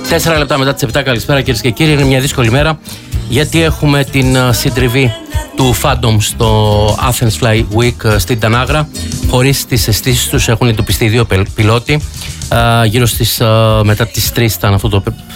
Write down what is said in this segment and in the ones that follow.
4 λεπτά μετά τις 7, καλησπέρα κυρίες και κύριοι. Είναι μια δύσκολη μέρα γιατί έχουμε την συντριβή του Phantom στο Athens Fly Week στην Τανάγρα. Χωρίς τις αισθήσεις τους έχουν εντοπιστεί 2 πιλότοι. Γύρω στις μετά τις 3 ήταν αυτό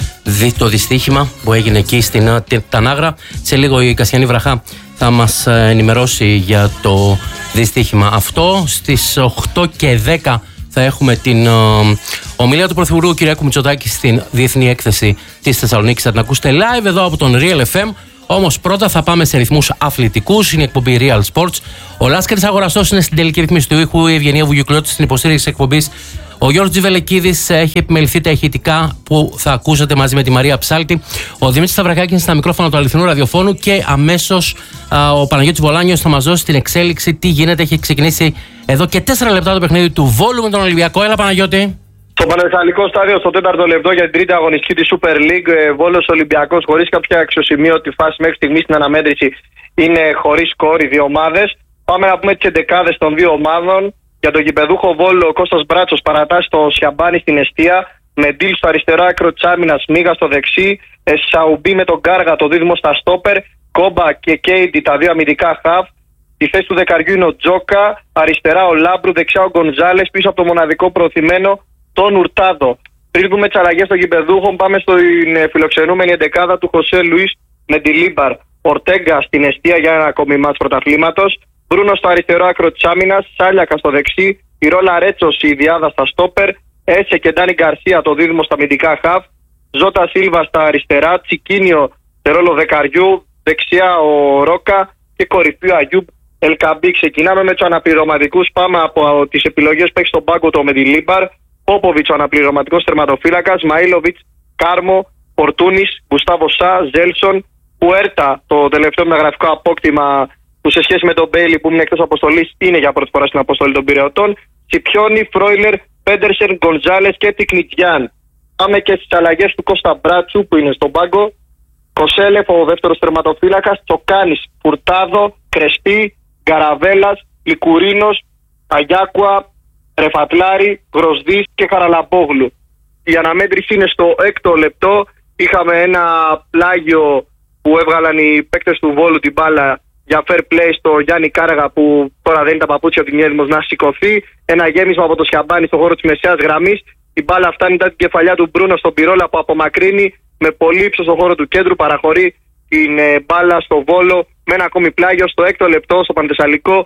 το δυστύχημα που έγινε εκεί στην Τανάγρα. Σε λίγο η Κασιανή Βραχά θα μας ενημερώσει για το δυστύχημα αυτό. Στις 8 και 10 θα έχουμε την ομιλία του Πρωθυπουργού Κυριάκου Μητσοτάκη στην Διεθνή Έκθεση της Θεσσαλονίκης. Θα την ακούσετε live εδώ από τον Real FM. Όμως πρώτα θα πάμε σε ρυθμούς αθλητικούς. Είναι η εκπομπή Real Sports. Ο Λάσκαρης Αγοραστός είναι στην τελική ρυθμίση του ήχου. Η Ευγενία Βουγιουκλώτη στην υποστήριξη της εκπομπής. Ο Γιώργος Τζιβελεκίδης έχει επιμεληθεί τα ηχητικά που θα ακούσετε μαζί με τη Μαρία Ψάλτη. Ο Δημήτρης Σταυρακάκης είναι στα μικρόφωνα του αληθινού ραδιοφώνου και αμέσως ο Παναγιώτης Βολάνιος θα μας δώσει την εξέλιξη. Τι γίνεται, έχει ξεκινήσει εδώ και 4 λεπτά το παιχνίδι του Βόλου με τον Ολυμπιακό. Έλα, Παναγιώτη. Στο Πανεθνικό στάδιο, στο 4ο λεπτό για την τρίτη αγωνιστική της Super League, Βόλος Ολυμπιακός χωρίς κάποια αξιοσημείωτη φάση μέχρι στιγμή στην αναμέτρηση είναι χωρίς σκόρ οι δύο ομάδες. Πάμε να πούμε τις εντεκάδες των δύο ομάδων. Για τον γηπεδούχο Βόλο, ο Κώστας Μπράτσος παρατάσσει το Σιαμπάνι στην εστία. Με Ντίλ στο αριστερό άκρο της άμυνας, Μίγα στο δεξί. Σαουμπί με τον Κάργα, το δίδυμο στα στόπερ. Κόμπα και Κέιντι, τα δύο αμυντικά χαβ. Στη θέση του δεκαριού είναι ο Τζόκα. Αριστερά ο Λάμπρου, δεξιά ο Γκονζάλες. Πίσω από το μοναδικό προωθημένο τον Ουρτάδο. Πριν δούμε τις αλλαγές των γηπεδούχων, πάμε στην φιλοξενούμενη εντεκάδα του Χωσέ Λουίς με τη Λίμπαρ. Ορτέγκα στην εστία για ένα ακόμη μάτς πρωταθλήματος. Μπρούνο στο αριστερό άκρο της άμυνας. Σάλιακα στο δεξί. Η Ρόλα Ρέτσος, η Διάδα στα στόπερ. Έσε και Ντάνι Γκαρσία, το δίδυμο στα αμυντικά χαβ. Ζώτα Σίλβα στα αριστερά. Τσικίνιο σε ρόλο δεκαριού. Δεξιά ο Ρόκα και κορυφή ο Αγιούμπ Ελκαμπή. Ξεκινάμε με τους αναπληρωματικούς. Πάμε από τις επιλογές που έχει στον πάγκο το με τη Λίμπαρ. Πόποβιτς ο αναπληρωματικός τερματοφύλακας. Μαΐλοβιτς, Κάρμο, Φορτούνης, Γκουστάβο Σά, Ζέλσον, Πουέρτα, το τελευταίο μεταγραφικό απόκτημα που σε σχέση με τον Μπέιλι που είναι εκτός αποστολής είναι για πρώτη φορά στην αποστολή των Πειραιωτών. Σιπιόνι, Φρόιλερ, Πέντερσεν, Γκονζάλες και Τικνιτζιάν. Πάμε και στις αλλαγές του Κώστα Μπράτσου που είναι στον πάγκο. Κοσέλεφ, ο δεύτερος τερματοφύλακας. Τσοκάνης, Φουρτάδο, Κρεσπί, Γκαραβέλας, Λικουρίνος, Αγιάκουα, Ρεφατλάρη, Γροσδής και Χαραλαμπόγλου. Η αναμέτρηση είναι στο 6ο λεπτό. Είχαμε ένα πλάγιο που έβγαλαν οι παίκτες του Βόλου την μπάλα για fair play στο Γιάννη Κάραγα που τώρα δίνει τα παπούτσια του Νιέδημος να σηκωθεί. Ένα γέμισμα από το Σιαμπάνι στο χώρο της μεσαίας γραμμής. Η μπάλα φτάνει μετά την κεφαλιά του Μπρούνο στον Πυρόλα που απομακρύνει με πολύ ύψος στο χώρο του κέντρου. Παραχωρεί την μπάλα στο Βόλο με ένα ακόμη πλάγιο στο 6ο λεπτό στο Πανθεσσαλικό.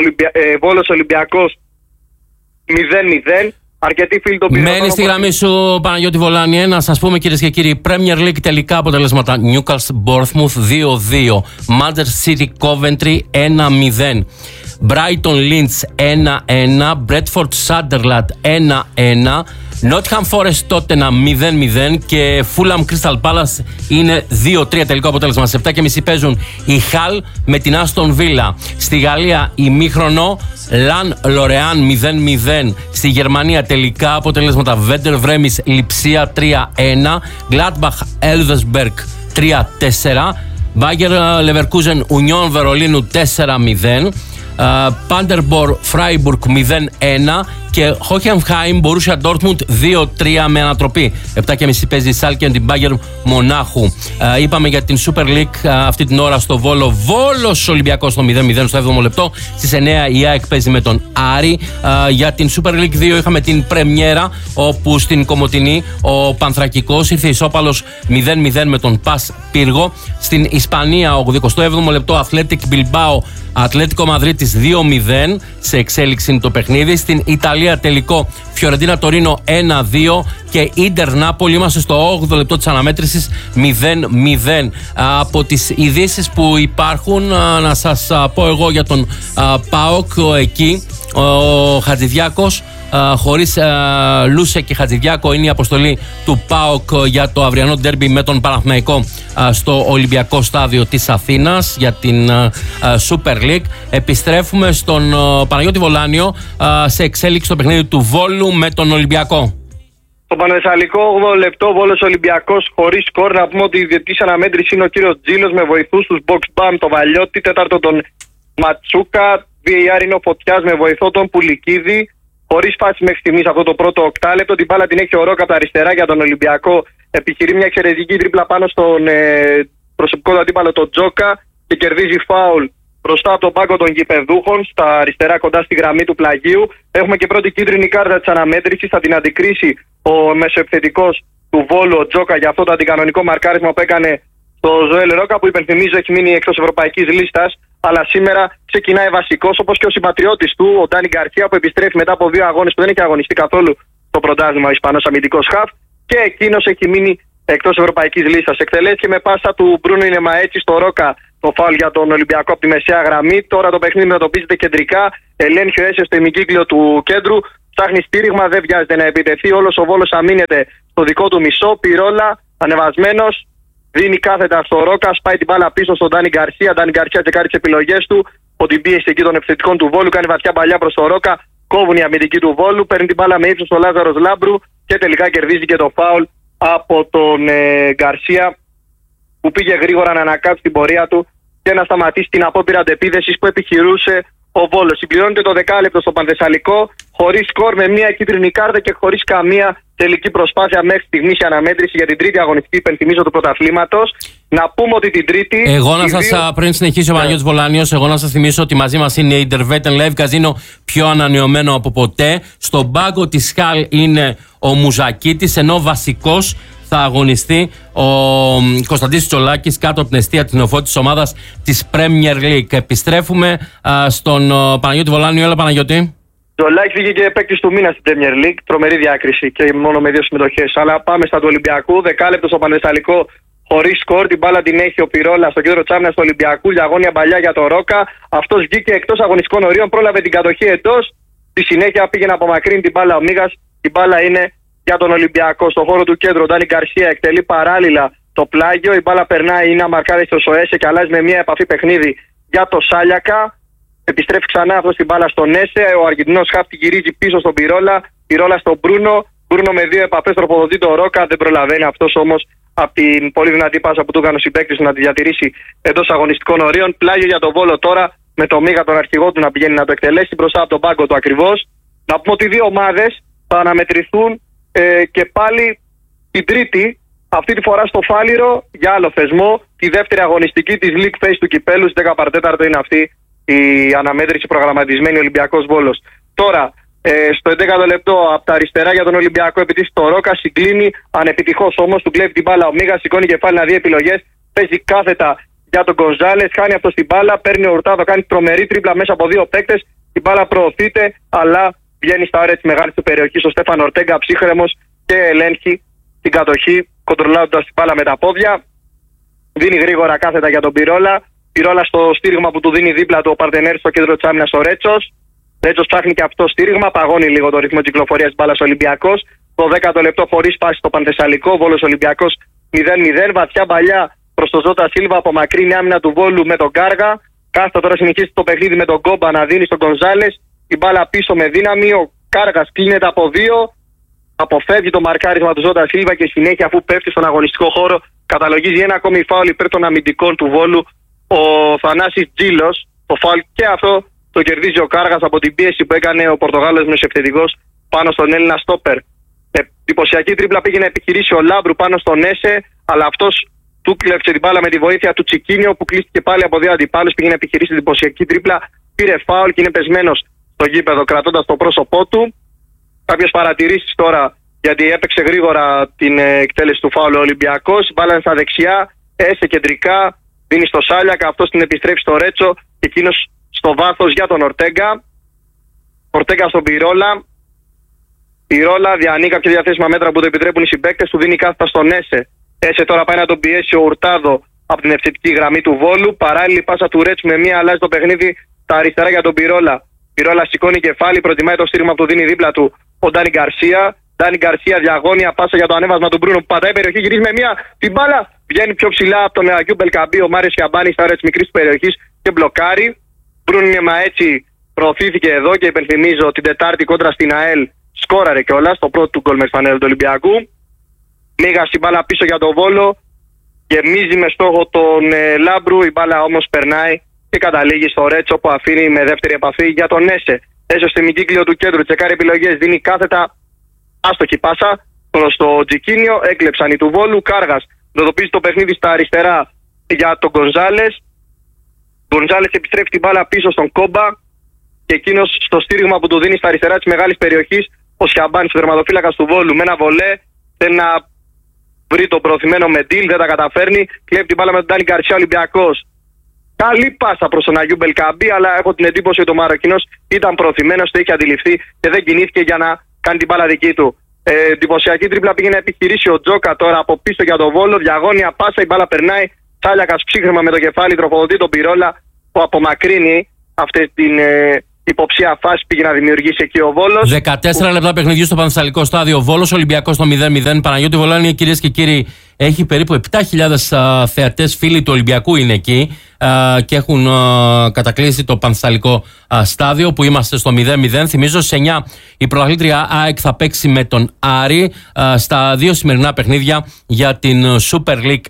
Βόλος Ολυμπιακός 0-0. Αρκετοί φίλοι των Πυραιωτών. Μένει στη γραμμή σου, Παναγιώτη Βολάνη. Να σας πούμε κυρίες και κύριοι, Premier League τελικά αποτελέσματα. Newcastle Bournemouth 2-2. Manchester City Coventry 1-0. Brighton Leeds 1-1. Bradford Sunderland 1-1. Nottingham Forest Tottenham 0-0 και Fulham Crystal Palace είναι 2-3 τελικό αποτέλεσμα. Σε 7.30 παίζουν η Hull με την Aston Villa. Στη Γαλλία ημίχρονο Lan Lorient 0-0. Στη Γερμανία τελικά αποτελέσματα Werder Bremen Λιψία 3-1. Gladbach Elversberg 3-4. Bayer Leverkusen Union Βερολίνου 4-0. Paderborn Freiburg 0-1 και Hoffenheim Borussia Dortmund 2-3 με ανατροπή. 7.30 παίζει η Σάλκεν την Bayern Μονάχου. Είπαμε για την Super League αυτή την ώρα στο Βόλο. Βόλος Ολυμπιακός στο 0-0 στο 7ο λεπτό. Στις 9 η ΑΕΚ παίζει με τον Άρη. Για την Super League 2 είχαμε την πρεμιέρα όπου στην Κομοτηνή ο Πανθρακικός ήρθε ισόπαλος 0-0 με τον Πας Πύργο. Στην Ισπανία 87ο λεπτό Athletic Bilbao Ατλέτικο Μαδρίτης 2-0 σε εξέλιξη είναι το παιχνίδι. Στην Ιταλία τελικό Φιωρεντίνα Τωρίνο 1-2 και Ίντερ Νάπολη. Είμαστε στο 8ο λεπτό της αναμέτρησης 0-0. Από τις ειδήσεις που υπάρχουν να σας πω εγώ για τον ΠΑΟΚ εκεί ο Χατζηδιάκος χωρίς Λούσε και Χατζηδιάκο είναι η αποστολή του ΠΑΟΚ για το αυριανό ντέρμπι με τον Παναθηναϊκό στο Ολυμπιακό Στάδιο της Αθήνας για την Super League. Επιστρέφουμε στον Παναγιώτη Βολάνιο σε εξέλιξη στο παιχνίδι του Βόλου με τον Ολυμπιακό. Στο Πανεθσαλικό 8ο λεπτό Βόλος Ολυμπιακός χωρίς σκορ. Να πούμε ότι η διετής αναμέτρηση είναι ο κύριος Τζίλος με βοηθούς τους Box Bam το Βαλιώτη, τέταρτο τον Ματσούκα. VAR είναι ο Φωτιάς με βοηθό τον Πουλικίδη. Χωρίς φάση μέχρι στιγμής αυτό το πρώτο οκτάλεπτο. Την μπάλα την έχει ο Ρόκα από τα αριστερά για τον Ολυμπιακό. επιχειρεί μια εξαιρετική τρίπλα πάνω στον προσωπικό του αντίπαλο τον Τζόκα και κερδίζει φάουλ μπροστά από τον πάγκο των γηπεδούχων, στα αριστερά κοντά στη γραμμή του πλαγίου. Έχουμε και πρώτη κίτρινη κάρτα της αναμέτρησης. Θα την αντικρίσει ο μεσοεπιθετικός του Βόλου, ο Τζόκα, για αυτό το αντικανονικό μαρκάρισμα που έκανε στο Ζωέλ Ρόκα, που υπενθυμίζω έχει μείνει εκτός ευρωπαϊκής λίστας. Αλλά σήμερα ξεκινάει βασικός, όπως και ο συμπατριώτης του, ο Ντάνι Γκαρσία, που επιστρέφει μετά από 2 αγώνες που δεν έχει αγωνιστεί καθόλου στο πρωτάθλημα, ο Ισπανός αμυντικός χαφ. Και εκείνος έχει μείνει εκτός ευρωπαϊκής λίστας. Εκτελέστηκε με πάσα του Μπρούνο Ινεμαέτσι στο Ρόκα το φάουλ για τον Ολυμπιακό από τη μεσαία γραμμή. Τώρα το παιχνίδι μετωπίζεται κεντρικά. Ελέγχει ο Έσε στο ημικύκλιο του κέντρου. Ψάχνει στήριγμα, δεν βιάζεται να επιτεθεί. Όλος ο Βόλος αμήνεται στο δικό του μισό. Πυρόλα, ανεβασμένος. Δίνει κάθετα στο Ρόκα. Σπάει την μπάλα πίσω στον Ντάνι Γκαρσία. Ντάνι Γκαρσία τσεκάρει τις επιλογές του. Από την πίεση εκεί των επιθετικών του Βόλου. Κάνει βαθιά παλιά προς το Ρόκα. Κόβουν οι αμυντικοί του Βόλου. Παίρνει την μπάλα με ύψος ο Λάζαρος Λάμπρου. Και τελικά κερδίζει και το φάουλ από τον Γκαρσία, που πήγε γρήγορα να ανακάψει την πορεία του και να σταματήσει την απόπειρα αντεπίθεσης που επιχειρούσε ο Βόλος. Συμπληρώνεται το 10 στο Πανθεσσαλικό, χωρίς σκορ, με μια κίτρινη κάρτα και χωρίς καμία τελική προσπάθεια μέχρι στιγμής η αναμέτρηση για την τρίτη αγωνιστική, υπενθυμίζω, του πρωταθλήματος. Να πούμε ότι την τρίτη. Πριν συνεχίσει ο Παναγιώτης Βολάνιος, εγώ να σας θυμίσω ότι μαζί μας είναι η Intervet Live Casino, πιο ανανεωμένο από ποτέ. Στον πάγκο της Σκάλ είναι ο Μουζακίτης, ενώ βασικός θα αγωνιστεί ο Κωνσταντίνος Τσολάκης κάτω από την αιστεία της νεοφώτης ομάδας της Premier League. Επιστρέφουμε στον Παναγιώτη Βολάνιο. Έλα, Παναγιώτη. Τσολάκης βγήκε και παίκτης του μήνα στην Premier League. Τρομερή διάκριση και μόνο με 2 συμμετοχές. Αλλά πάμε στα του Ολυμπιακού. 10 στο Πανθεσσαλικό, χωρίς σκορ. Την μπάλα την έχει ο Πυρόλα στο κέντρο τσάμιας του Ολυμπιακού. Διαγώνια παλιά για τον Ρόκα. Αυτός βγήκε εκτός αγωνιστικών ορίων. Πρόλαβε την κατοχή εντός. Στη συνέχεια πήγε να απομακρύνει την μπάλα ο Μίγας. Η μπάλα είναι για τον Ολυμπιακό. Στον χώρο του κέντρου, ο Ντάνι Γκαρσία εκτελεί παράλληλα το πλάγιο. Η μπάλα περνάει, είναι αμαρκάρι στο Σοέσε και αλλάζει με μια επαφή παιχνίδι για το Σάλιακα. Επιστρέφει ξανά αυτό στην μπάλα στον Έσε. Ο Αργεντινός χάφτη γυρίζει πίσω στον Πυρόλα. Πυρόλα στον Μπρούνο. Μπρούνο με 2 επαφές τροφοδοτεί τον Ρόκα. Δεν προλαβαίνει αυτός όμως από την πολύ δυνατή πάσα που του έκανε ο συμπαίκτης να τη διατηρήσει εντός αγωνιστικών ορίων. Πλάγιο για τον Βόλο τώρα, με το Μίγα τον αρχηγό του να πηγαίνει να το εκτελέσει μπροστά από τον πάγκο του ακριβώς. Να πούμε ότι οι δύο ομάδες θα αναμετρηθούν και πάλι την Τρίτη, αυτή τη φορά στο Φάληρο, για άλλο θεσμό, τη δεύτερη αγωνιστική της League Phase του Κυπέλου. Στις 10 παρατέταρτο είναι αυτή η αναμέτρηση προγραμματισμένη, Ολυμπιακός Βόλος. Τώρα, στο 11ο λεπτό, από τα αριστερά για τον Ολυμπιακό επιτύχει το Ρόκα, συγκλίνει ανεπιτυχώς όμως, του κλέβει την μπάλα ο Μίγας, σηκώνει κεφάλι να δει επιλογές, παίζει κάθετα για τον Γκονζάλες, χάνει αυτό την μπάλα, παίρνει ο Ουρτάδο, κάνει τρομερή τρίπλα μέσα από 2 παίκτες, η μπάλα προωθείται, αλλά βγαίνει στα όρια της μεγάλης του περιοχής ο Στέφαν Ορτέγκα, ψύχρεμος, και ελέγχει την κατοχή, κοντρολάροντας την μπάλα με τα πόδια. Δίνει γρήγορα κάθετα για τον Πυρόλα. Πυρόλα στο στήριγμα που του δίνει δίπλα του ο Παρτενέρ στο κέντρο της άμυνας ο Ρέτσος. Ρέτσος ψάχνει και αυτό στήριγμα, παγώνει λίγο το ρυθμό κυκλοφορίας της μπάλας Ολυμπιακός. Το 10ο λεπτό χωρίς πάση στο Πανθεσσαλικό, Βόλος Ολυμπιακός 0-0. Βαθιά παλιά προς τον Ζώτα Σίλβα, απομακρύνει άμυνα του Βόλου με τον Κάργα. Κάστα τώρα συνεχίζει το παιχνίδι με τον Κόμπα να δίνει στον Γκονζάλες. Η μπάλα πίσω με δύναμη. Ο Κάργας κλείνεται από 2. Αποφεύγει το μαρκάρισμα του Ζώτα Σίλβα και συνέχεια, αφού πέφτει στον αγωνιστικό χώρο, καταλογίζει ένα ακόμη φάουλ υπέρ των αμυντικών του Βόλου. Ο Θανάσης Τζίλος. Το φάουλ και αυτό το κερδίζει ο Κάργας από την πίεση που έκανε ο Πορτογάλος μεσοεπιθετικός πάνω στον Έλληνα στόπερ. Εντυπωσιακή τρίπλα πήγε να επιχειρήσει ο Λάμπρου πάνω στον Έσε, αλλά αυτός του κλέψε την μπάλα με τη βοήθεια του Τσικίνιο, που κλείστηκε πάλι από 2 αντιπάλους. Πήγε να επιχειρήσει την εντυπωσιακή τρίπλα, πήρε φάουλ και είναι πεσμένος στο γήπεδο κρατώντας το πρόσωπό του. Κάποιες παρατηρήσεις τώρα, γιατί έπαιξε γρήγορα την εκτέλεση του φάουλ ο Ολυμπιακός. Μπάλα στα δεξιά, Έσε κεντρικά, δίνει στο Σάλιακα, αυτός την επιστρέφει στο Ρέτσο και εκείνος στο βάθος για τον Ορτέγκα. Ορτέγκα στον Πυρόλα. Πυρόλα διανύει κάποια διαθέσιμα μέτρα που το επιτρέπουν οι συμπαίκτες, του δίνει κάθετα στον Έσε. Έσε τώρα πάει να τον πιέσει ο Ουρτάδο από την ευθετική γραμμή του Βόλου. Παράλληλη πάσα του Ρέτσου με μία, αλλάζει το παιχνίδι στα αριστερά για τον Πυρόλα. Πυρόλα σηκώνει κεφάλι, προτιμάει το στήριγμα που του δίνει δίπλα του ο Ντάνι Γκαρσία. Ντάνι Γκαρσία διαγώνια, πάσα για το ανέβασμα του Μπρούνο που πατάει περιοχή, γυρίζει με μία την μπάλα. Βγαίνει πιο ψηλά από τον Αγίου Μπελκαμπή ο Μάριος Χιαμπάνη στα όρια της μικρής περιοχής και μπλοκάρει. Μπρούνο έτσι προωθήθηκε εδώ και υπενθυμίζω την Τετάρτη κόντρα στην ΑΕΛ σκόραρε κιόλας το πρώτο του γκολ με φανέλα του Ολυμπιακού. Λίγα στην μπάλα πίσω για τον Βόλο, γεμίζει με στόχο τον Λάμπρου. Η μπάλα όμως περνάει και καταλήγει στο Ρέτσο που αφήνει με δεύτερη επαφή για τον Έσε. Έσε στο ημικύκλιο του κέντρου, τσεκάρει επιλογές, δίνει κάθετα άστοχη πάσα. προς το Τζικίνιο. Έκλεψαν οι του Βόλου. Κάργας δοδοποιήσει το παιχνίδι στα αριστερά για τον Γκονζάλες. Γκονζάλες επιστρέφει την μπάλα πίσω στον Κόμπα και εκείνος στο στήριγμα που του δίνει στα αριστερά της μεγάλης περιοχής ο Σιαμπάνης, ο τερματοφύλακας του Βόλου, με ένα βολέ θέλει να βρει το προωθημένο Μεντίλ, δεν τα καταφέρνει. Κλέβει την μπάλα με τον Ντάνι Γκαρσία Ολυμπιακός. Καλή πάσα προς τον Αγιού Μπελκαμπή, αλλά έχω την εντύπωση ότι ο Μαροκινός ήταν προωθημένος, το είχε αντιληφθεί και δεν κινήθηκε για να κάνει την μπάλα δική του. Εντυπωσιακή τρίπλα πήγε να επιχειρήσει ο Τζόκα τώρα από πίσω για τον Βόλο. Διαγώνια πάσα, η μπάλα περνάει. Τσάλιακας ψύχρεμα με το κεφάλι, τροφοδοτεί τον Πυρόλα που απομακρύνει αυτή την υποψία φάση πήγε να δημιουργήσει εκεί ο Βόλος. 14 λεπτά παιχνιδιού στο Πανθεσσαλικό στάδιο. Βόλος Ολυμπιακός στο 0-0. Παναγιώτη Βολάνη, κυρίες και κύριοι, έχει περίπου 7.000 θεατές, φίλοι του Ολυμπιακού είναι εκεί και έχουν κατακλείσει το Πανθεσσαλικό στάδιο που είμαστε στο 0-0. Θυμίζω σε 9 η πρωταθλήτρια ΑΕΚ θα παίξει με τον Άρη στα 2 σημερινά παιχνίδια για την Super League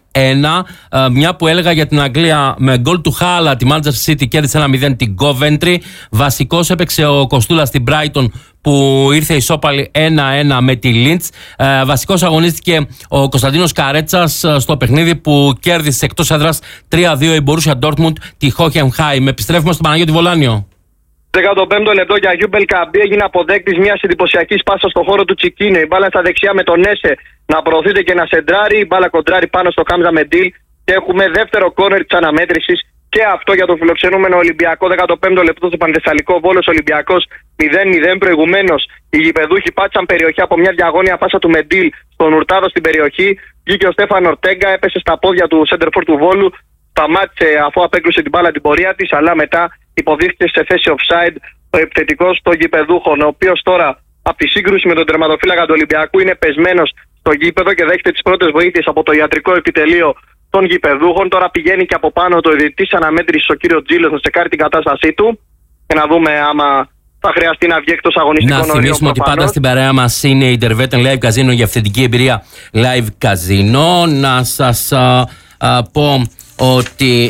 1. Μια που έλεγα για την Αγγλία, με γκολ του Χάλα τη Manchester City κέρδισε 1-0 την Coventry. Βασικός έπαιξε ο Κοστούλας στην Brighton που ήρθε ισόπαλη 1-1 με τη Λίντς. Βασικός αγωνίστηκε ο Κωνσταντίνος Καρέτσας στο παιχνίδι που κέρδισε εκτός έδρας 3-2 η Μπορούσια Ντόρτμουντ τη Hoffenheim. Επιστρέφουμε στον Παναγιώτη Βολάνιο. 15ο λεπτό για Αγιού Μπελκαμπή, έγινε αποδέκτης μιας εντυπωσιακής πάσας στο χώρο του Τσικίνιο. Η μπάλα στα δεξιά με τον Έσε να προωθείται και να σεντράρει. Η μπάλα κοντράρει πάνω στο Χάμζα Μεντίλ και έχουμε δεύτερο κόρνερ της αναμέτρησης. Και αυτό για το φιλοξενούμενο Ολυμπιακό. 15ο λεπτό στο Πανθεσσαλικό, Βόλος Ολυμπιακός 0-0. Προηγουμένως οι γηπεδούχοι πάτησαν περιοχή από μια διαγώνια φάσα του Μεντίλ στον Ουρτάδο στην περιοχή. Βγήκε ο Στέφαν Ορτέγκα, έπεσε στα πόδια του σέντερφορ του Βόλου. Σταμάτησε αφού απέκλεισε την μπάλα την πορεία της, αλλά μετά υποδείχθηκε σε θέση offside ο επιθετικός των γηπεδούχων, ο οποίος τώρα από τη σύγκρουση με τον τερματοφύλακα του Ολυμπιακού είναι πεσμένος στο γήπεδο και δέχεται τις πρώτες βοήθειες από το ιατρικό επιτελείο των γηπεδούχων. Τώρα πηγαίνει και από πάνω το διαιτητής αναμέτρησης ο κύριο Τζίλος να τσεκάρει την κατάστασή του και να δούμε άμα θα χρειαστεί να βγει εκτός αγωνιστικών ορίων. Να θυμίσουμε ότι πάντα στην παρέα μας είναι η Intervetten Live Casino για αυθεντική εμπειρία Live Casino. Να σας πω ότι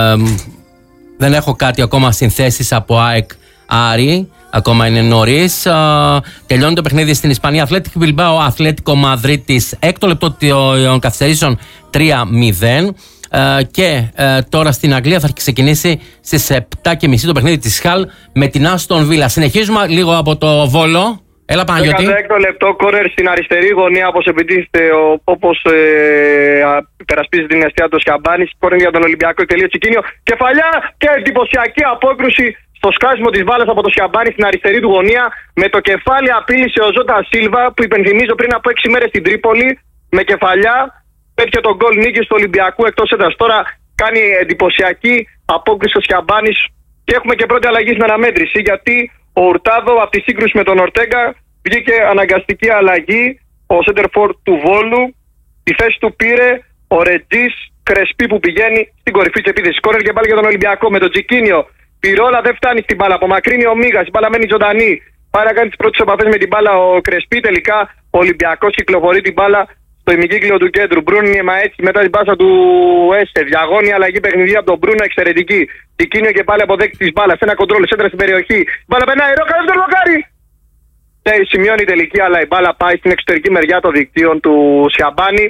δεν έχω κάτι ακόμα συνθέσεις από ΑΕΚ Άρη. Ακόμα είναι νωρίς. Τελειώνει το παιχνίδι στην Ισπανία. Αθλέτικο Μπιλμπάο, Αθλέτικο Μαδρίτης. 6 λεπτό των καθυστερήσεων 3-0. Και τώρα στην Αγγλία θα ξεκινήσει στις 7.30 το παιχνίδι της Χαλ με την Άστον Βίλα. Συνεχίζουμε λίγο από το Βόλο. Έλα Παναγιώτη. 16 λεπτό κόρνερ στην αριστερή γωνία, όπως επιτίθεται όπως υπερασπίζει την αιστεία του Σιαμπάνης. Κόρνερ για τον Ολυμπιακό, τελείω Τσικίνιο. Κεφαλιά και εντυπωσιακή απόκρουση στο σκάσιμο της μπάλας από το Σιαμπάνη στην αριστερή του γωνία. Με το κεφάλι απείλησε ο Ζώτα Σίλβα που υπενθυμίζω πριν από 6 μέρες στην Τρίπολη. Με κεφαλιά πέτυχε τον γκολ νίκης του Ολυμπιακού εκτός έδρας. Τώρα κάνει εντυπωσιακή απόκριση ο Σιαμπάνης και έχουμε και πρώτη αλλαγή στην αναμέτρηση, γιατί ο Ουρτάδο από τη σύγκρουση με τον Ορτέγκα βγήκε αναγκαστική αλλαγή. Ο σέντερφορ του Βόλου, τη θέση του πήρε ο Ρετζής Κρεσπί που πηγαίνει στην κορυφή της επίθεσης. Κόρνερ και πάλι για τον Ολυμπιακό με τον Τζικίνιο. Πυρόλα δεν φτάνει στην μπάλα, απομακρύνει ο Μίγας, η μπάλα μένει ζωντανή. Πάει να κάνει τις πρώτες επαφές με την μπάλα ο Κρεσπί. Τελικά ο Ολυμπιακός κυκλοφορεί την μπάλα στο ημικύκλιο του κέντρου. Μπρούνι έτσι μετά την πάσα του Έστε. Διαγώνια αλλαγή παιχνιδιά από τον Μπρούνο, εξαιρετική. Τζικίνιο και πάλι αποδέκτη της μπάλας. Ένα κοντρόλ, σέντρα στην περιοχή. Η μπάλα περνάει, Ρόκα, δεύτερο λοκάρι. Σημειώνει η τελική, αλλά η μπάλα πάει στην εξωτερική μεριά των δικτύων του Σιαμπάνη.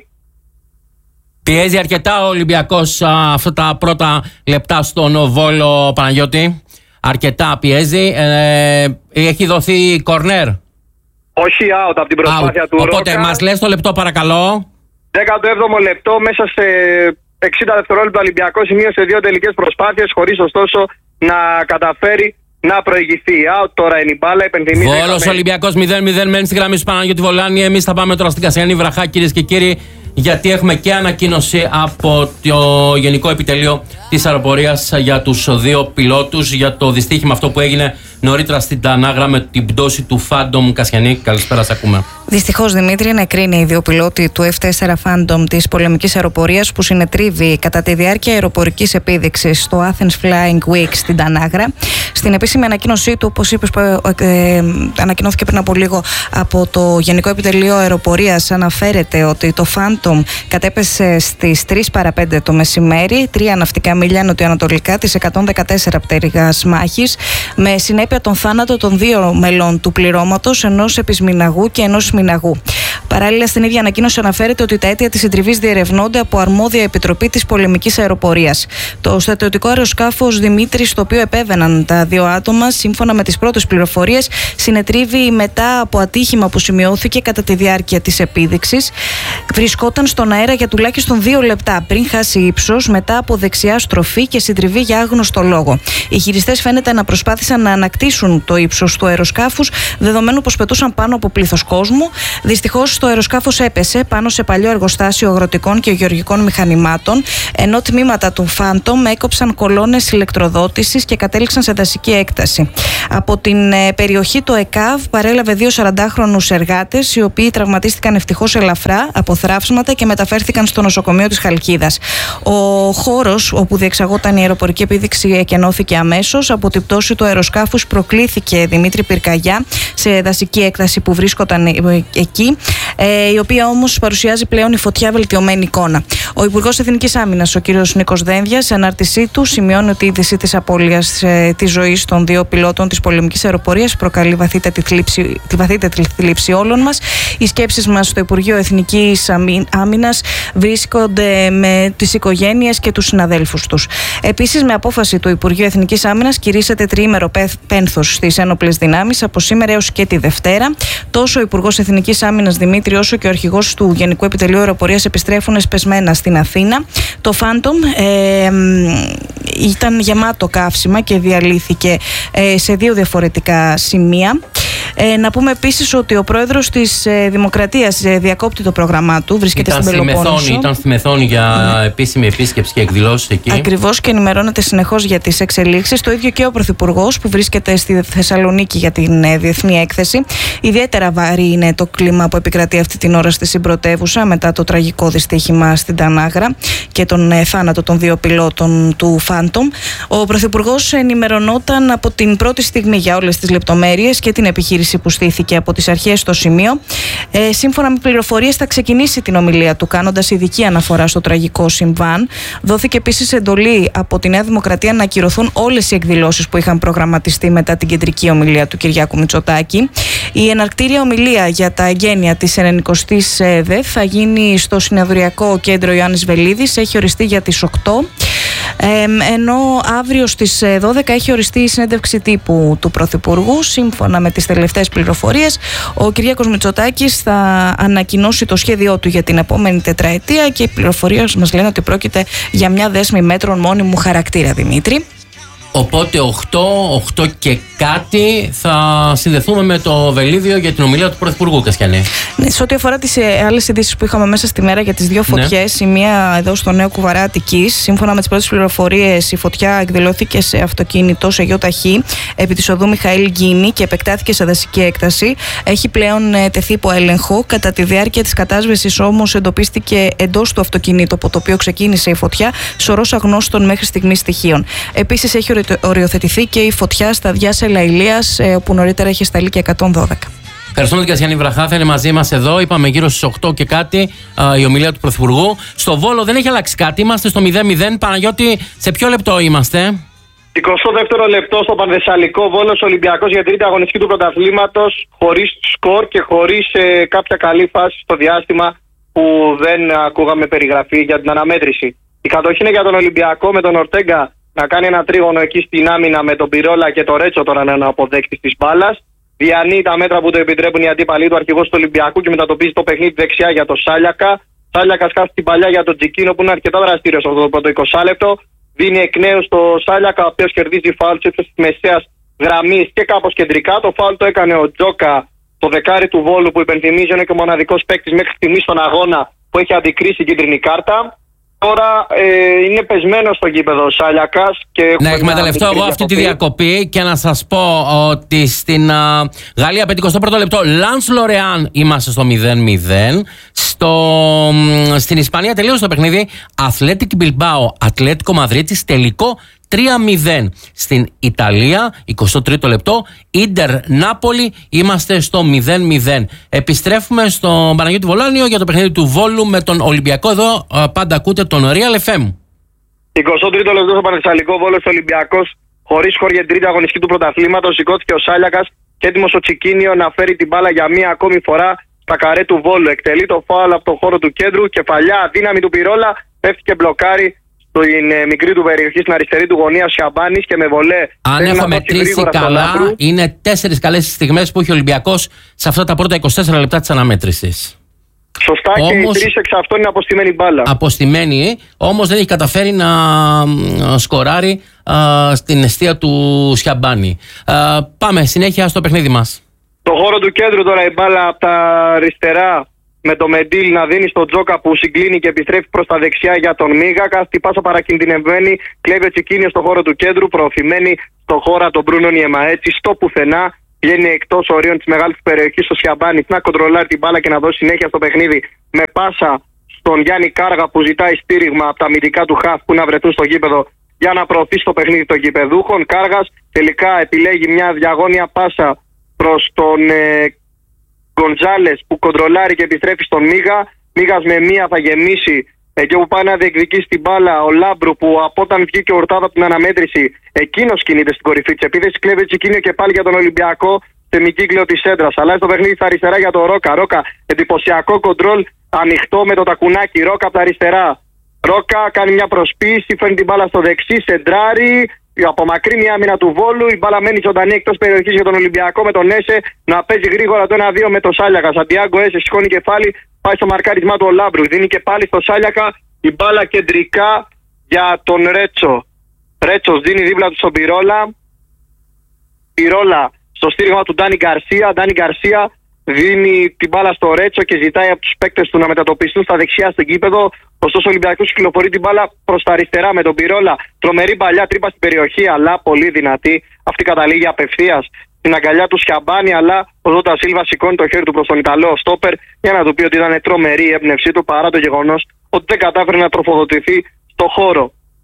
Πιέζει αρκετά ο Ολυμπιακός αυτά τα πρώτα λεπτά στον Βόλο, Παναγιώτη. Αρκετά πιέζει. Έχει δοθεί κορνέρ. Όχι out από την προσπάθεια του Ρόκα. Οπότε μας λες το λεπτό παρακαλώ. 17ο λεπτό, μέσα σε 60 δευτερόλεπτα ο Ολυμπιακός σημείωσε 2 τελικές προσπάθειες, χωρίς ωστόσο να καταφέρει να προηγηθεί. Out τώρα είναι η μπάλα. Βόλος Ολυμπιακός 0-0 μένει στη γραμμή σου Παναγιώτη Βολάνη. Εμείς θα πάμε τώρα στην Κασιανή Βραχά, κυρίες και κύριοι, γιατί έχουμε και ανακοίνωση από το Γενικό Επιτελείο της Αεροπορίας για τους 2 πιλότους για το δυστύχημα αυτό που έγινε νωρίτερα στην Τανάγρα με την πτώση του Phantom Κασιανή. Καλησπέρα, σε ακούμε. Δυστυχώς, Δημήτρη, νεκροί οι 2 πιλότοι του F4 Phantom της πολεμικής αεροπορίας που συνετρίβει κατά τη διάρκεια αεροπορικής επίδειξης στο Athens Flying Week στην Τανάγρα. Στην επίσημη ανακοίνωσή του, όπως είπες, ανακοινώθηκε πριν από λίγο από το Γενικό Επιτελείο Αεροπορίας, αναφέρεται ότι το Phantom κατέπεσε στις 3 παρα 5 το μεσημέρι, 3 ναυτικά μίλια νοτιοανατολικά της 114 πτέρυγας μάχης, με συνέπεια τον θάνατο των 2 μελών του πληρώματος, ενός επισμηναγού και ενός μηναγού. Παράλληλα, στην ίδια ανακοίνωση αναφέρεται ότι τα αίτια της συντριβής διερευνώνται από αρμόδια επιτροπή της πολεμικής αεροπορίας. Το στρατιωτικό αεροσκάφος Δημήτρης, στο οποίο επέβαιναν τα δύο άτομα, σύμφωνα με τις πρώτες πληροφορίες, συνετρίβει μετά από ατύχημα που σημειώθηκε κατά τη διάρκεια της επίδειξης. Βρισκόταν στον αέρα για τουλάχιστον 2 λεπτά πριν χάσει ύψος, μετά από δεξιά στροφή και συντριβή για άγνωστο λόγο. Οι χειριστές φαίνεται να προσπάθησαν να ανακτήσουν το ύψος του αεροσκάφους, δεδομένου πως πετούσαν πάνω από πλήθος κόσμου. Δυστυχώς, το αεροσκάφος έπεσε πάνω σε παλιό εργοστάσιο αγροτικών και γεωργικών μηχανημάτων, ενώ τμήματα του Phantom έκοψαν κολόνες ηλεκτροδότησης και κατέληξαν σε δασική έκταση. Από την περιοχή, το ΕΚΑΒ παρέλαβε 2 40χρονους εργάτες, οι οποίοι τραυματίστηκαν ευτυχώς ελαφρά από θράψματα και μεταφέρθηκαν στο νοσοκομείο της Χαλκίδας. Ο χώρος όπου διεξαγόταν η αεροπορική επίδειξη εκενώθηκε αμέσως. Από την πτώση του αεροσκάφους προκλήθηκε Δημήτρη Πυρκαγιά σε δασική έκταση που βρίσκονταν εκεί, η οποία όμως παρουσιάζει πλέον η φωτιά βελτιωμένη εικόνα. Ο Υπουργός Εθνικής Άμυνας, ο κ. Νίκος Δένδιας, σε ανάρτησή του σημειώνει ότι η είδηση της απώλειας της ζωής των 2 πιλότων της πολεμικής αεροπορίας προκαλεί βαθύτατη θλίψη όλων μας. Οι σκέψεις μας στο Υπουργείο Εθνικής Άμυνας βρίσκονται με τις οικογένειες και τους συναδέλφους τους. Επίσης, με απόφαση του Υπουργείου Εθνικής Άμυνας, κηρύσσεται τριήμερο πένθος στις ένοπλες δυνάμεις από σήμερα έως και τη Δευτέρα. Τόσο ο Υπουργός Εθνικής Άμυνας Δημήτρη, όσο και ο αρχηγός του Γενικού Επιτελείου Αεροπορίας επιστρέφουν εσπεσμένα στην Αθήνα. Το Phantom ήταν γεμάτο καύσιμα και διαλύθηκε σε 2 διαφορετικά σημεία. Να πούμε επίσης ότι ο πρόεδρος της Δημοκρατίας διακόπτει το πρόγραμμά του, βρίσκεται στην Πελοπόννησο. Ήταν στη Μεθόνη για επίσημη επίσκεψη και εκδηλώσεις εκεί. Ακριβώς, και ενημερώνεται συνεχώς για τις εξελίξεις. Το ίδιο και ο Πρωθυπουργός, που βρίσκεται στη Θεσσαλονίκη για την διεθνή έκθεση. Ιδιαίτερα βαρύ είναι το κλίμα που επικρατεί αυτή την ώρα στη συμπρωτεύουσα μετά το τραγικό δυστύχημα στην Τανάγρα και τον θάνατο των 2 πιλότων του Phantom. Ο Πρωθυπουργός ενημερωνόταν από την πρώτη στιγμή για όλες τις λεπτομέρειες και την επιχείρηση που στήθηκε από τις αρχές στο σημείο. Σύμφωνα με πληροφορίες, θα ξεκινήσει την ομιλία του κάνοντας ειδική αναφορά στο τραγικό συμβάν. Δόθηκε επίσης εντολή από τη Νέα Δημοκρατία να ακυρωθούν όλες οι εκδηλώσεις που είχαν προγραμματιστεί μετά την κεντρική ομιλία του Κυριάκου Μητσοτάκη. Η εναρκτήρια ομιλία για τα εγγένεια της 90ης ΕΔΕ θα γίνει στο Συνεδριακό Κέντρο Ιωάννης Βελίδης. Έχει οριστεί για τις 8. Ενώ αύριο στις 12 έχει οριστεί η συνέντευξη τύπου του Πρωθυπουργού. Σύμφωνα με τις τελευταίες πληροφορίες, ο Κυριάκος Μητσοτάκης θα ανακοινώσει το σχέδιό του για την επόμενη τετραετία και οι πληροφορίες μας λένε ότι πρόκειται για μια δέσμη μέτρων μόνιμου χαρακτήρα, Δημήτρη. Οπότε 8 και κάτι θα συνδεθούμε με το Βελίδιο για την ομιλία του Πρωθυπουργού, Κασιανή. Ναι, σε ό,τι αφορά τις άλλες ειδήσεις που είχαμε μέσα στη μέρα για τις 2 φωτιές, η μία εδώ στο Νέο Κουβαρά Αττικής, σύμφωνα με τις πρώτες πληροφορίες, η φωτιά εκδηλώθηκε σε αυτοκίνητο σε ΙΧ επί της οδού Μιχαήλ Γκίνη και επεκτάθηκε σε δασική έκταση. Έχει πλέον τεθεί υπό έλεγχο. Κατά τη διάρκεια της κατάσβεσης όμως εντοπίστηκε εντός του αυτοκινήτου από το οποίο ξεκίνησε η φωτιά σωρός αγνώστων μέχρι στιγμής στοιχείων. Επίσης, έχει οριοθετηθεί και η φωτιά στα Διάσελα Ηλίας, όπου νωρίτερα είχε σταλεί και 112. Ευχαριστούμε την Κασιανή Βραχά, θα είναι μαζί μας εδώ. Είπαμε γύρω στις 8 και κάτι η ομιλία του Πρωθυπουργού. Στο Βόλο δεν έχει αλλάξει κάτι, είμαστε στο 0-0. Παναγιώτη, σε ποιο λεπτό είμαστε? 22ο λεπτό στο Πανθεσσαλικό, Βόλος Ολυμπιακός για τρίτη αγωνιστική του πρωταθλήματος, χωρίς σκορ και χωρίς κάποια καλή φάση στο διάστημα που δεν ακούγαμε περιγραφή για την αναμέτρηση. Η κατοχή είναι για τον Ολυμπιακό, με τον Ορτέγκα να κάνει ένα τρίγωνο εκεί στην άμυνα, με τον Πυρόλα και τον Ρέτσο τώρα να είναι ο αποδέκτης της μπάλας. Διανύει τα μέτρα που το επιτρέπουν οι αντίπαλοι του, αρχηγός του Ολυμπιακού, και μετατοπίζει το παιχνίδι δεξιά για τον Σάλιακα. Σάλιακας χάσει την παλιά για τον Τζικίνο, που είναι αρκετά δραστήριος αυτό το πρώτο 20 λεπτό. Δίνει εκ νέου στο Σάλιακα, ο οποίος κερδίζει φάουλ της μεσαίας γραμμής και κάπως κεντρικά. Το φάουλ το έκανε ο Τζόκα, το δεκάρι του Βόλου, που υπενθυμίζει είναι και ο μοναδικός παίκτης μέχρι στιγμής στον αγώνα που έχει αντικρίσει κίτρινη κάρτα. Τώρα είναι πεσμένο στο γήπεδο ο Σάλιακας. Να εκμεταλλευτώ εγώ αυτή τη διακοπή και να σας πω ότι στην Γαλλία 51ο λεπτό Λανς Λορεάν είμαστε στο 0-0. Στην Ισπανία τελείωσε το παιχνίδι Αθλέτικ Μπιλμπάο Ατλέτικο Μαδρίτης, τελικό 3-0. Στην Ιταλία 23ο λεπτό Ίντερ Νάπολη, είμαστε στο 0-0. Επιστρέφουμε στο Παναγιώτη Βολάνιο για το παιχνίδι του Βόλου με τον Ολυμπιακό. Εδώ πάντα ακούτε τον Real FM. 23ο λεπτό στο Πανθεσσαλικό, Βόλος Ολυμπιακός χωρίς χώρια για την τρίτη αγωνιστική του πρωταθλήματος. Σηκώθηκε ο Σάλιακας και έτοιμος ο Τσικίνιο να φέρει την μπάλα για μία ακόμη φορά τα καρέ του Βόλου. Εκτελεί το φάουλ από το χώρο του κέντρου. Κεφαλιά, δύναμη του Πυρόλα. Πέφτει και μπλοκάρει στην μικρή του περιοχή, στην αριστερή του γωνία ο Σιαμπάνης και με βολέ. Αν έχω μετρήσει καλά, είναι 4 καλές στιγμές που έχει ο Ολυμπιακός σε αυτά τα πρώτα 24 λεπτά της αναμέτρησης. Σωστά, όμως, και οι 3 εξ αυτών είναι αποστημένη μπάλα. Αποστημένη, όμως δεν έχει καταφέρει να σκοράρει στην εστία του Σιαμπάνη. Πάμε συνέχεια στο παιχνίδι μας. Το χώρο του κέντρου τώρα η μπάλα από τα αριστερά με το Μεντίλ να δίνει στον Τζόκα που συγκλίνει και επιστρέφει προς τα δεξιά για τον Μίγα. Κάθετη πάσα παρακινδυνευμένη, κλέβει ο Τσικίνιο στο χώρο του κέντρου, προωθημένη στο χώρο των Μπρούνο Νιέμα. Έτσι στο πουθενά βγαίνει εκτός ορίων της μεγάλης περιοχής ο Σιαμπάνης να κοντρολάρει την μπάλα και να δώσει συνέχεια στο παιχνίδι με πάσα στον Γιάννη Κάργα που ζητάει στήριγμα από τα αμυντικά του χαφ που να βρεθούν στο γήπεδο για να προωθήσει το παιχνίδι των γηπεδούχων. Κάργας τελικά επιλέγει μια διαγώνια πάσα προς τον Γκοντζάλες που κοντρολάρει και επιστρέφει στον Μίγα. Μίγας με μία θα γεμίσει εκεί όπου πάει να διεκδικήσει την μπάλα ο Λάμπρου που από όταν βγήκε ο Ορτάδα από την αναμέτρηση εκείνος κινείται στην κορυφή της επίθεσης. Κλέβει Τσικίνιο και πάλι για τον Ολυμπιακό σε μικύκλιο της έντρας. Αλλάζει το παιχνίδι στα αριστερά για τον Ρόκα. Ρόκα εντυπωσιακό κοντρόλ ανοιχτό με το τακουνάκι. Ρόκα από τα αριστερά. Ρόκα κάνει μια προσποίηση, φέρνει την μπάλα στο δεξί, σεντράρει. Απομακρύνει μια άμυνα του Βόλου. Η μπάλα μένει ζωντανή εκτός περιοχής για τον Ολυμπιακό με τον Έσε να παίζει γρήγορα το 1-2 με τον Σάλιακα. Σαντιάγκο Έσε σηκώνει κεφάλι, πάει στο μαρκάρισμά του ο Λάμπρου. Δίνει και πάλι στο Σάλιακα. Η μπάλα κεντρικά για τον Ρέτσο. Ρέτσος δίνει δίπλα του στον Πυρόλα. Πυρόλα στο στήριγμα του Ντάνι Γκαρσία. Ντάνι Γκαρσία δίνει την μπάλα στο Ρέτσο και ζητάει από τους παίκτες του να μετατοπιστούν στα δεξιά στο γήπεδο. Ωστόσο ο Ολυμπιακός κυκλοφορεί την μπάλα προς τα αριστερά με τον Πυρόλα. Τρομερή παλιά τρύπα στην περιοχή, αλλά πολύ δυνατή. Αυτή καταλήγει απευθείας στην αγκαλιά του Σιαμπάνη, αλλά ο Ζώτα Σίλβα σηκώνει το χέρι του προς τον Ιταλό στόπερ για να του πει ότι ήταν τρομερή η έμπνευσή του παρά το γεγονός ότι δεν κατάφερε να τροφοδοτηθεί στο χώρο.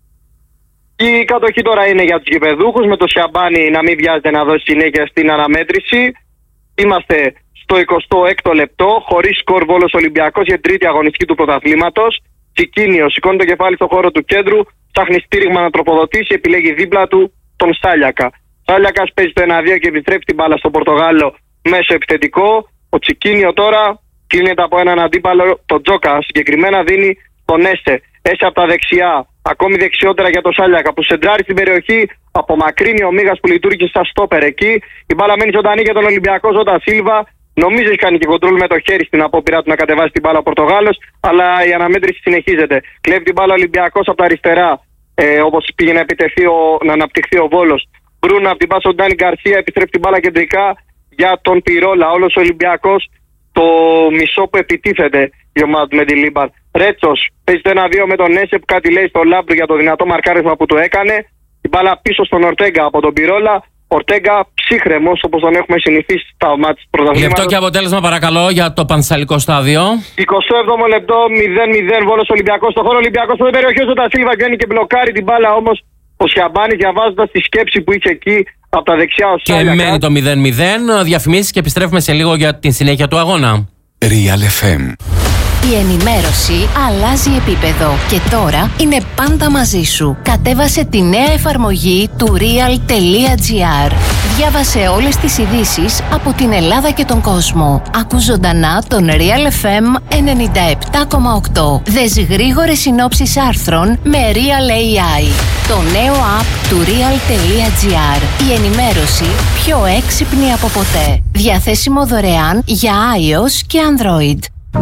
Η κατοχή τώρα είναι για τους γηπεδούχους με το Σιαμπάνη να μην βιάζεται να δώσει συνέχεια στην αναμέτρηση. Είμαστε στο 26ο λεπτό, χωρίς σκορ Βόλος Ολυμπιακός για τρίτη αγωνιστική του πρωταθλήματος. Τσικίνιο σηκώνει το κεφάλι στο χώρο του κέντρου, ψάχνει στήριγμα να τροφοδοτήσει, επιλέγει δίπλα του τον Σάλιακα. Σάλιακας παίζει το 1-2 και επιστρέφει την μπάλα στον Πορτογάλο μέσω επιθετικό. Ο Τσικίνιο τώρα κλείνεται από έναν αντίπαλο, τον Τζόκα συγκεκριμένα δίνει τον Έσε. Έσε από τα δεξιά, ακόμη δεξιότερα για τον Σάλιακα που σεντράρει στην περιοχή, απομακρύνει ο Μίγας που λειτουργήσε σαν στόπερ εκεί. Η μπάλα μένει ζωντανή για τον Ολυμπιακό Ζώτα Σίλβα. Νομίζω έχει κάνει και κοντρόλ με το χέρι στην απόπειρα του να κατεβάσει την μπάλα ο Πορτογάλος, αλλά η αναμέτρηση συνεχίζεται. Κλέβει την μπάλα ο Ολυμπιακός από τα αριστερά, όπως πήγε να να αναπτυχθεί ο Βόλος. Μπρούνα από την πάσα του Ντάνι Γκαρσία, επιστρέφει την μπάλα κεντρικά για τον Πυρόλα. Όλος ο Ολυμπιακός το μισό που επιτίθεται η ομάδα του Μεντιλίμπαρ. Ρέτσος παίζει το 1-2 με τον Έσε που κάτι λέει στο Λάμπρου για το δυνατό μαρκάρισμα που του έκανε. Η μπάλα πίσω στον Ορτέγκα από τον Πυρόλα. Ορτέγκα ψύχρεμος όπως τον έχουμε συνηθίσει στα μάτια του πρωταθλήματος. Λεπτό και αποτέλεσμα παρακαλώ για το πανθεσσαλικό στάδιο. 27ο λεπτό, 0-0 Βόλος Ολυμπιακός. Στο χώρο Ολυμπιακός στην περιοχή του Τασίλβα βγαίνει και μπλοκάρει την μπάλα όμως ο Σιαμπάνης διαβάζοντας τη σκέψη που είχε εκεί από τα δεξιά ο Σάλιακα. Και μένει το 0-0. Διαφημίσεις και επιστρέφουμε σε λίγο για την συνέχεια του αγώνα. Real FM. Η ενημέρωση αλλάζει επίπεδο και τώρα είναι πάντα μαζί σου. Κατέβασε τη νέα εφαρμογή του Real.gr. Διάβασε όλες τις ειδήσεις από την Ελλάδα και τον κόσμο. Ακού ζωντανά τον Real FM 97,8. Δες γρήγορες συνόψεις άρθρων με Real AI. Το νέο app του Real.gr. Η ενημέρωση πιο έξυπνη από ποτέ. Διαθέσιμο δωρεάν για iOS και Android.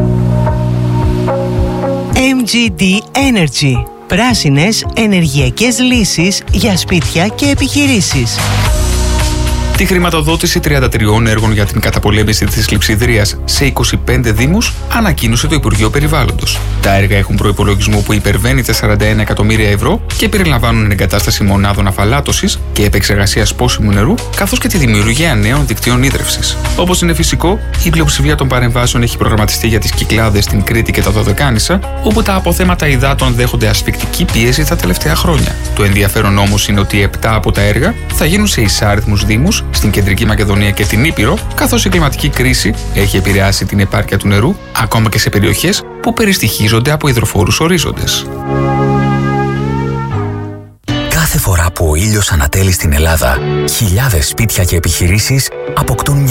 MGD Energy. Πράσινες ενεργειακές λύσεις για σπίτια και επιχειρήσεις. Τη χρηματοδότηση 33 έργων για την καταπολέμηση της κλειψιδρίας σε 25 δήμους ανακοίνωσε το Υπουργείο Περιβάλλοντος. Τα έργα έχουν προϋπολογισμό που υπερβαίνει τα 41 εκατομμύρια ευρώ και περιλαμβάνουν εγκατάσταση μονάδων αφαλάτωσης και επεξεργασίας πόσιμου νερού, καθώς και τη δημιουργία νέων δικτύων ίδρευσης. Όπως είναι φυσικό, η πλειοψηφία των παρεμβάσεων έχει προγραμματιστεί για τις Κυκλάδες, την Κρήτη και τα Δωδεκάνησα, όπου τα αποθέματα υδάτων δέχονται ασφυκτική πίεση τα τελευταία χρόνια. Το ενδιαφέρον όμως είναι ότι 7 από τα έργα θα γίνουν σε εισάριθμους δήμους, στην Κεντρική Μακεδονία και την Ήπειρο, καθώς η κλιματική κρίση έχει επηρεάσει την επάρκεια του νερού, ακόμα και σε περιοχές που περιστοιχίζονται από υδροφόρους ορίζοντες. Κάθε φορά που ο ήλιος ανατέλει στην Ελλάδα, χιλιάδες σπίτια και επιχειρήσεις αποκτούν μια